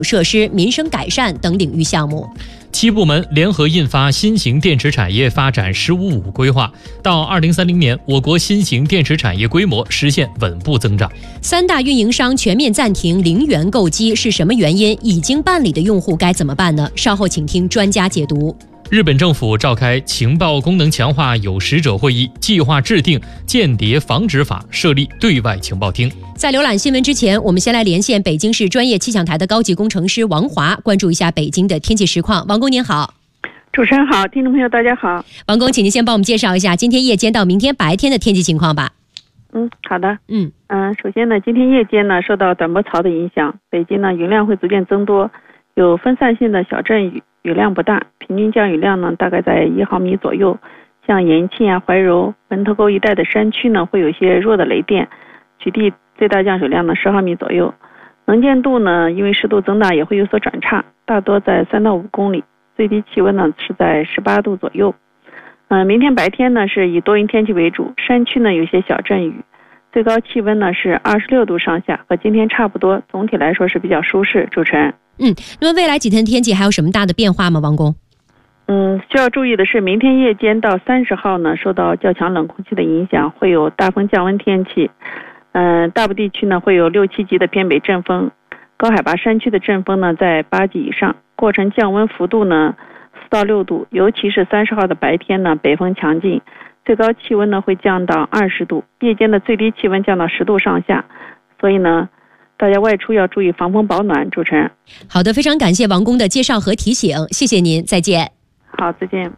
设施、民生改善等领域项目。 7部门联合印发新型电池产业发展“15+5”规划，到2030年，我国新型电池产业规模实现稳步增长。 3大运营商全面暂停零元购机是什么原因？已经办理的用户该怎么办呢？稍后请听专家解读。 日本政府召开情报功能强化有识者会议，计划制定间谍防止法，设立对外情报厅。 在浏览新闻之前，我们先来连线北京市专业气象台的高级工程师王华，关注一下北京的天气实况。王工您好。 主持人好，听众朋友大家好。 王工，请您先帮我们介绍一下今天夜间到明天白天的天气情况吧。 好的。首先呢，今天夜间呢受到短波槽的影响，北京呢云量会逐渐增多，有分散性的小阵雨，雨量不大，平均降雨量呢大概在1毫米左右。像延庆怀柔、门头沟一带的山区呢会有一些弱的雷电，局地最大降水量呢10毫米左右。能见度呢因为湿度增大也会有所转差，大多在3到5公里，最低气温呢是在18度左右。明天白天呢是以多云天气为主，山区呢有些小阵雨，最高气温呢是26度上下，和今天差不多，总体来说是比较舒适。主持人， 那么未来几天天气还有什么大的变化吗？王工？ 需要注意的是，明天夜间到30号呢，受到较强冷空气的影响，会有大风降温天气。大部地区呢会有6、7级的偏北阵风，高海拔山区的阵风呢在8级以上，过程降温幅度呢4到6度，尤其是30号的白天呢北风强劲，最高气温呢会降到20度，夜间的最低气温降到10度上下，所以呢大家外出要注意防风保暖。主持人， 好的，非常感谢王工的介绍和提醒，谢谢您，再见。 好，再见。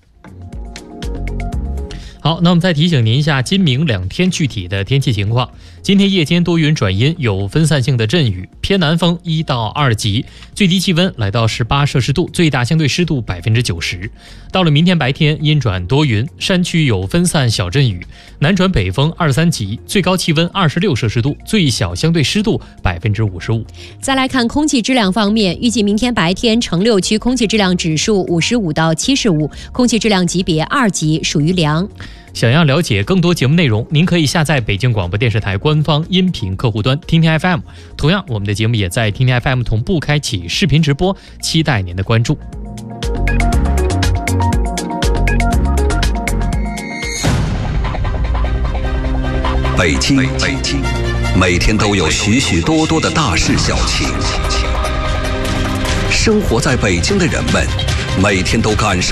好，那我们再提醒您一下今明2天具体的天气情况。今天夜间多云转阴，有分散性的阵雨，偏南风1到2级，最低气温来到18摄氏度，最大相对湿度90%。到了明天白天，阴转多云，山区有分散小阵雨，南转北风2、3级，最高气温26摄氏度，最小相对湿度55%。 再来看空气质量方面，预计明天白天城6区空气质量指数55到75，空气质量级别2级，属于良。 想要了解更多节目内容，您可以下载北京广播电视台官方音频客户端听听 FM。同样，我们的节目也在听听 FM 同步开启视频直播，期待您的关注。 北京，每天都有许许多多的大事小情。生活在北京的人们，每天都感受